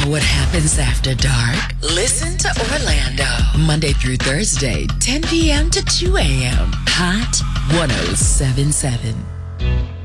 what happens after dark? Listen to Orlando. Monday through Thursday, 10 p.m. to 2 a.m. Hot 1077.